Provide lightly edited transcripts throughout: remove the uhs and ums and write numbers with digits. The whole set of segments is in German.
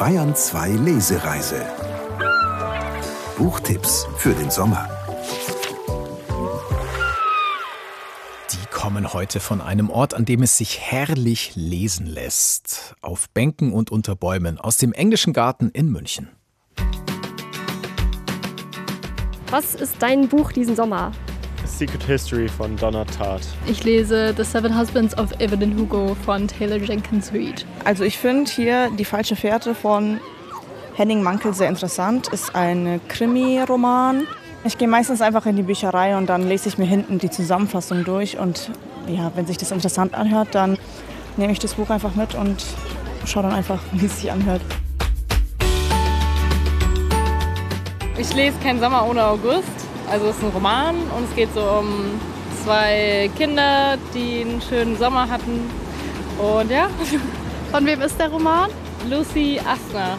Bayern 2 Lesereise. Buchtipps für den Sommer. Die kommen heute von einem Ort, an dem es sich herrlich lesen lässt. Auf Bänken und unter Bäumen aus dem Englischen Garten in München. Was ist dein Buch diesen Sommer? Secret History von Donna Tartt. Ich lese The Seven Husbands of Evelyn Hugo von Taylor Jenkins Reid. Also ich finde hier Die falsche Fährte von Henning Mankell sehr interessant. Ist ein Krimi-Roman. Ich gehe meistens einfach in die Bücherei und dann lese ich mir hinten die Zusammenfassung durch. Und ja, wenn sich das interessant anhört, dann nehme ich das Buch einfach mit und schaue dann einfach, wie es sich anhört. Ich lese Kein Sommer ohne August. Also es ist ein Roman und es geht so um 2 Kinder, die einen schönen Sommer hatten. Und ja. Von wem ist der Roman? Lucy Asner.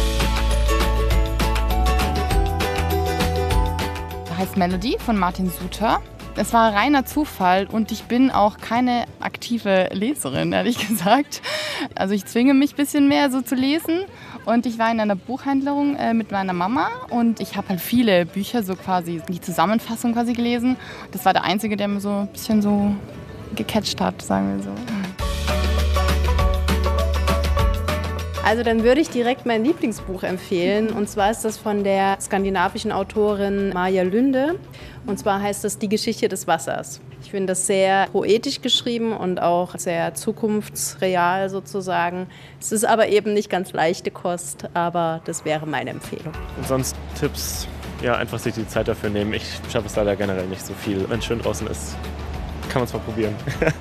Das heißt Melody von Martin Suter. Es war reiner Zufall und ich bin auch keine aktive Leserin, ehrlich gesagt. Also ich zwinge mich ein bisschen mehr so zu lesen. Und ich war in einer Buchhandlung mit meiner Mama und ich habe halt viele Bücher, so quasi die Zusammenfassung quasi gelesen. Das war der einzige, der mir so ein bisschen so gecatcht hat, sagen wir so. Also dann würde ich direkt mein Lieblingsbuch empfehlen. Und zwar ist das von der skandinavischen Autorin Maja Lünde. Und zwar heißt das Die Geschichte des Wassers. Ich finde das sehr poetisch geschrieben und auch sehr zukunftsreal sozusagen. Es ist aber eben nicht ganz leichte Kost, aber das wäre meine Empfehlung. Und sonst Tipps, ja, einfach sich die Zeit dafür nehmen. Ich schaffe es leider generell nicht so viel. Wenn es schön draußen ist, kann man es mal probieren.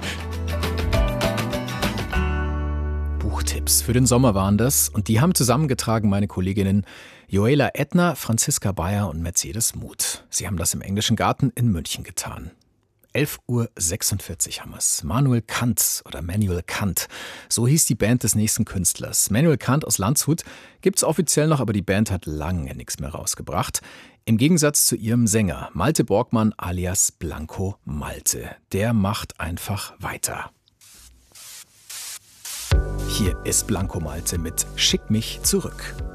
Buchtipps für den Sommer waren das. Und die haben zusammengetragen meine Kolleginnen Joela Ettner, Franziska Bayer und Mercedes Muth. Sie haben das im Englischen Garten in München getan. 11:46 Uhr haben wir's. Manuel Kant, so hieß die Band des nächsten Künstlers. Manuel Kant aus Landshut gibt's offiziell noch, aber die Band hat lange nichts mehr rausgebracht. Im Gegensatz zu ihrem Sänger Malte Borgmann alias Blanco Malte. Der macht einfach weiter. Hier ist Blanco Malte mit Schick mich zurück.